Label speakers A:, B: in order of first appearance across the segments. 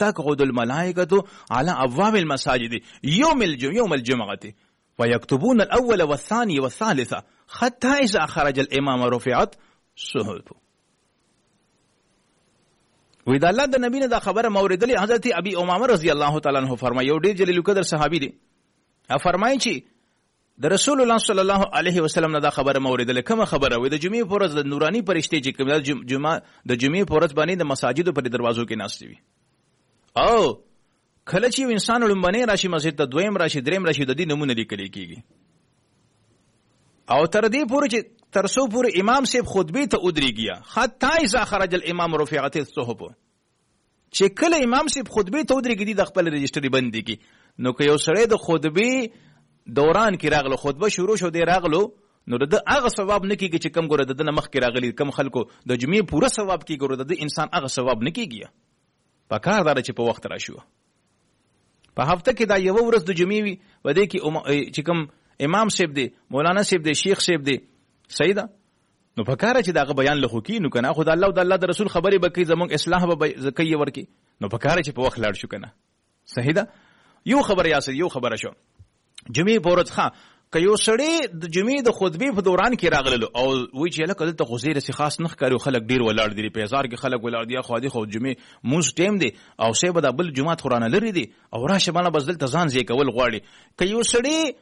A: تقعد الملائكة على أبواب المساجد يوم الجمعة ويكتبون الأول والثاني والثالث حتى إذا خرج الإمام رفعت الصحف. وإذا الله د نبی نه دا خبره موردلی حضرت ابي امامه رضی الله تعالی عنہ فرمایي، یو ډیر جلیل القدر صحابي دی، فرمایي چې د رسول الله صلی الله علیه وسلم نه دا خبره موردله. کومه خبره؟ وي د جمعې په ورځ د نوراني فرشتي چې کوم د جمعې په ورځ باندې د مساجدو پر دروازو کې ناست وي، او کله چې انسان لومبنه راشي مسجد ته، دویم راشي، دریم راشي، د دې نمونه لیکل کېږي، او تر دې پورې چې تر څو پورې امام صاحب خطبه ته ودرېږي، حتی اذا خرج الامام رفعت الصحف، چې کله امام صاحب خطبه ته ودرېږي د خپل رجستري بندي کې، نو که یو سړی د خطبه دوران کې راغلو، خطبه شروع شو دی راغلو، نو د هغه ثواب نه کېږي چې کم ګوره د مخ کې راغلي کم خلکو د جمعې پوره ثواب کېږي، ګوره د انسان هغه ثواب نه کېږي. په کار داره چې په وخت راشو. په هفته کې دا یو ورځ د جمعې وي، و دې کې چې کوم امام صاحب دی، مولانا صاحب دی، شیخ صاحب دی، صحیح ده، نو په کار چې داغه بیان له خوکی نو کنه خدای الله او د الله د رسول خبرې به کوي، زمونږ اصلاح به زکیه ورکی، نو په کار چې په وخت لاړ شو کنه، صحیح ده. یو خبر یاسر، یو خبره شو جمعې په ورځ ښه که یو سړی د جمعې د خطبې په دوران کې راغللو او وایي چې هلکه دلته خو زیرسې خاص نه ښکاري، خلک ډېر ولاړ دي، په هزار کې خلک ولاړ دي، خو خو جمعې مونځ ټیم دی او صاحب دا بل جومات خو رانه لرې دي او راشه ماله بس دلته ځان ځای کول غواړي. که یو سړی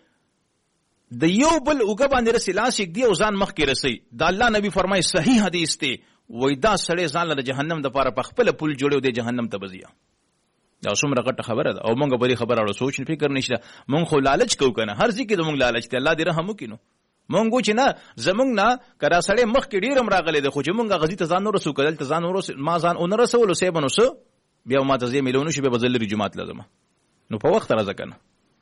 A: د یو بل اوږه باندې رسي، لاس یږدي او ځان مخکې رسي، دا الله نبي فرمایي صحیح حدیث دی، وایي دا سړی ځان له جهنم دپاره په خپله پل جوړی او دی جهنم ته به ځي. دا څومره غټه خبره ده او موږ په دې خبره اړه سوچ نه فکر نشته. موږ خو لالچ کوو کنه، هر ځای کې زموږ لالچ دی، الله دې رحم وکړي. نو موږ وایو چې نه زموږ نه که دا سړی مخکې ډېر هم راغلی دی، خو چې موږ غزي ته ځان نه رسو، که دلته ځان ما ځان ونه رسولو صاحب نو څه بیا ما ته ځای میلو نه شي، بیا به زه لرې جومات له ځمه، نو په وخت راځه کنه،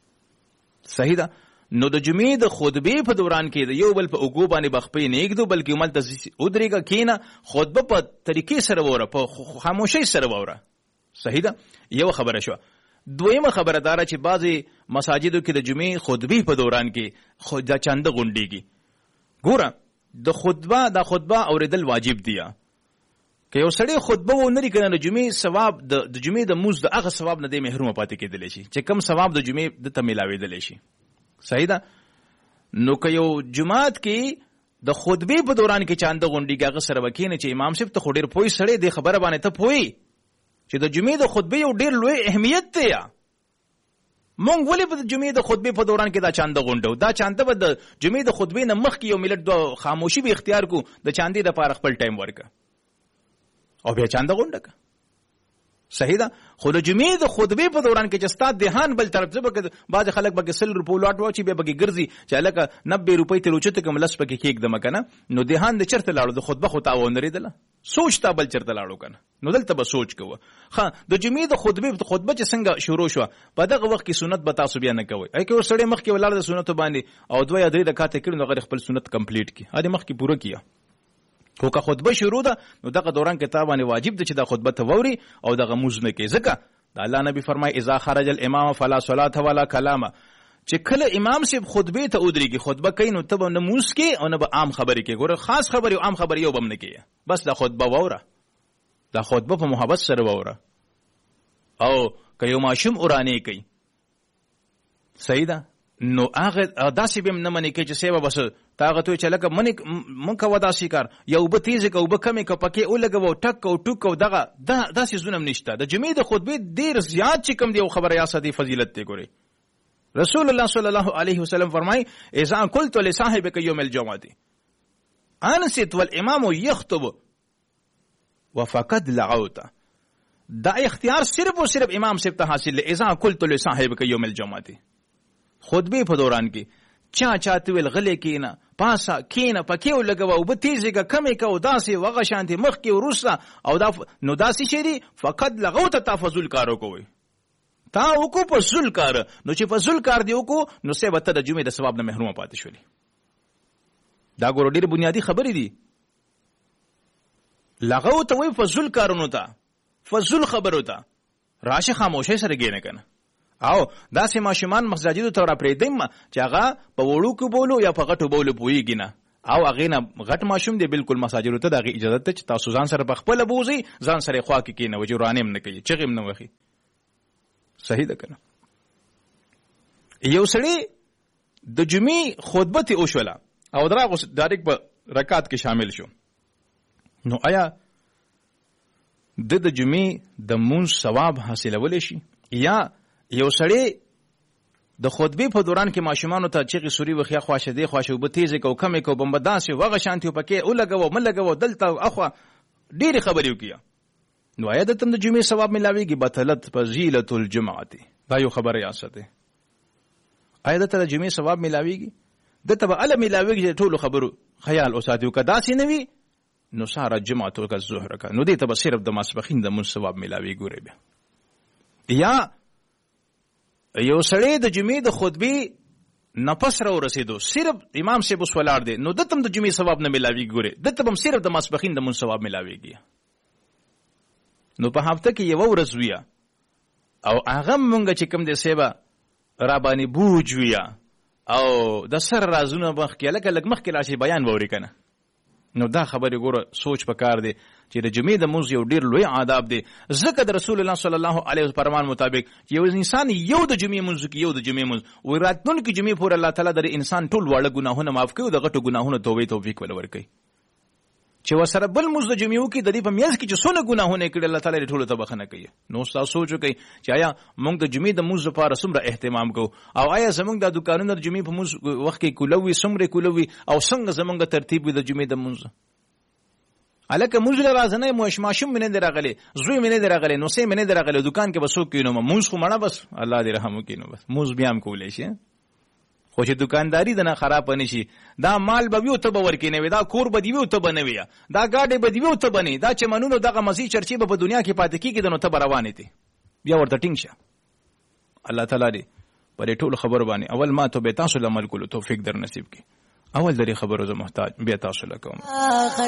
A: صحیح ده. نو د جمعې د خطبې په دوران کې د یو بل په اوږو باندې به خپې نه ایږدو، بلکې هملته ودرېږه، کښېنه، خطبه په طریقې سره واوره، په خاموشۍ سره واوره، صحیح ده. یو خبره شوه. دویمه خبره داره چې بعضې مساجدو کې د جمعې خطبې په دوران کې دا چانده غونډېږي. ګوره د خطبه اورېدل واجب دي. که یو سړی خطبه ونه کنه د جمعې ثواب د جمعې د مونځ د هغه ثواب نه دی محرومه پاتې کېدلی شي چې کم ثواب د جمعې دته میلاوېدلی شي، صحیح ده. نو که یو جماعت کې د خطبې په دوران کې چانده غونډېږي، هغه سره به کښېنه چې امام صاحب ته خو ډېر پوه سړی دې خبره باندې ته پوهې چې د جمعې د خطبې یو ډېر لوی اهمیت دی. مونږ ولې په جمعې د خطبې په دوران کې دا چانده غونډو؟ دا چانده به د جمعې د خطبې نه مخکې یو ملت د خاموشي به اختیار کو، د چاندې دپاره خپل ټایم ورکړه او بیا چانده غونډه که، صحیح ده. خو د جمعې د خطبې په دوران کې چې ستا دهان بل طرف ته به بعضې خلک به 100 روپۍ لاټ واچي، بیا به ګرځي چې هلکه 90 روپۍ ترې اوچته کړم، لس پکې کېږدمه که نه، نو دهان د چېرته لاړو؟ د خطبه خو تا ونرېدله، سوچ تا بل چېرته لاړو که نه، نو دلته به سوچ کوه. د جمعې د خطبه چې څنګه شروع شوه، په دغه وخت کې سنت به تاسو بیا نه کوئ. که یو سړی مخکې ولاړ د سنتو باندې او 2 یا 3 رکعاته کړي، نو هغه خپل سنت کمپلیټ کړي، هغه مخکې پوره کړه. خو که خطبه شروع ده، نو دغه دوران کې تا باندې واجب ده چې دا خطبه ته واوري او دغه مونځ نه کوي، ځکه د الله نبي فرمایي اذا خرج الامام فلا صلاه ولا کلام، چې کله امام صاحب خطبه ته ودرېږي، خطبه کوي، نو ته به نه مونځ کوې او نه به عام خبرې کوې. ګوره خاص خبرې او عام خبرې یو به هم نه کوې، بس دا خطبه واوره، دا خطبه په محبت سره واوره. او که یو ماشوم ورانې کوي، صحیح ده، نو هغه داسې به هم نه منې کوي چې صاحبه بس تا هغه ته وایي چې لکه مونږ کوه داسې کار، یا اوبه تیزې که اوبه کمې که پکې ولګوه ټک او ټوک او دغه داسې ځونه هم نشته. د جمعې د خطبې ډېر زیات چې کوم دی او خبره یاسه دی فضیلت دی. ګورئ رسول الله صلی الله علیه وسلم فرمایي اذا قلت لصاحبك يوم الجمعه انصت والامام يخطب وفقد لغوت، دا اختیار صرف او صرف امام صاحب ته حاصل دی. اذا قلت لصاحبك يوم الجمعه، خطبې په دوران کې چاته ویل غلې کېنه، پاسه کېنه، پکې ولګوه، اوبه تیزې که کمې که او داسې وغه شانتې مخکې وروسته او دا نو داسې شی دی فقط لغوت، تا فضول کار وکوئ، تا وکړو په فضول کار. نو چې فضول کار دی وکړو، نو صاحب ته د جمعې د ثواب نه محرومه پاتې شولې. دا ګورو ډېرې بنیادي خبرې دي. لغوت وایي فضول کارونو ته، فضول خبرو ته، راشه خاموشۍ سره کښېنه که نه. او داسې ماشومان مساجدو ته راپرېږدئ چې هغه په وړوکو بولو یا په غټو بولو پوهېږي نه، او هغې نه غټ ماشوم دی بالکل مساجدو ته د هغې اجازت ده چې تاسو ځان سره په خپله بوځئ، ځان سره یې خوا کې کښېنوئ چې ورانې هم نه کوي، چغې هم نه وهي، صحیح ده کنه. یو سړی د جمعې خطبه ته وشوله او دراغه ډایرکټ په رکعت کې شامل شو، نو آیا د جمعې د مونږ ثواب حاصلولی شي؟ یا یو سړی د خطبې په دوران کې ماشومانو ته چغې سوري وخیا خواشه دی خواشه اوبه تیزې کو کمې کو بمبه داسې وغه شانتي پکې ولګوه ملګوه دلته اخوا ډېرې خبرې وکړه، نو آیا دته د جمعې ثواب ملاویږي؟ بطلت فضیلة الجمعة، دا یو خبره یاد ساتئ. آیا دته د جمعې ثواب ملاویږي؟ دته به اله ملاویږي چې ټولو خبرو خیال وساتي، او که داسې نه وي نو ساره جمعه تو کالظهر کا، نو دې ته به صرف د ماسپښین د مونځ ثواب ملاوي ګوري بیا. یا یو سړی د جمعې د خطبې نه پس را ورسېدو، صرف امام صاحب اوس ولاړ دی، نو دته هم د جمعې ثواب نه ملاویږي ګوري، دته به هم صرف د ماسپښین د مونځ ثواب ملاویږي. نو په هفته کې یوه ورځ ویه او هغه مونږ چې کوم دی صاحبه را باندې بوج ویه او د سر رازونه مخکې لکه لږ مخکې لا شي بیان به اورې که نه، نو دا خبرې ګوره سوچ پکار دی چې د جمعې د مونځ یو ډېر لوی آداب دی. ځکه د رسول الله صلی الله علیه وسلم فرمان مطابق یو انسان یو د جمعې مونځ کې یو د جمعې مونځ وایي راتلونکي جمعې پورې الله تعالی د انسان ټول واړه ګناهونه معاف کوي او د غټو ګناهونو توبې توفیق ول ورکوي. چې ورسره بل مونځ د جمعې وکړي د دې په میاشت کې چې څونه ګناهونه یې کړي الله تعالی ټولو ته بخښنه کوي. نو تاسو سوچ وکړئ چې آیا موږ د جمعې د مونځ لپاره څومره اهتمام کوو، او آیا زموږ د دوکانونو د جمعې په مونځ وخت کې کوله وي څومره کوله وي، او څنګه زموږ ترتیب وي د جمعې د مونځ. الکه مونځ له راځنه ماشوم مې نه دی راغلی، زوی مې نه دی راغلی، نوسې مې نه دی راغلی، دوکان کې به څوک کینو مونځ خو مړه بس الله دې رحم وکړي، نو بس مونځ بیا هم کولی شي. خو چې دکانداري د نه خراب نه شي، دا مال به وي او ته به ورکې نه وي، دا کور به دې وي او ته به نه وي، دا ګاډۍ به دې وي او ته به نه وي، دا چمنونو دغه مزي چرچې به په دنیا کې پاتې کېږي، نو ته به روانې دي بیا ورته ټینګ شه. الله تعالی دې په دې ټولو خبرو باندې اول ما ته به تاسو له عمل کولو توفیق در نصیب کړي. اول درې خبرو زه محتاج بیا تاسو له کوم.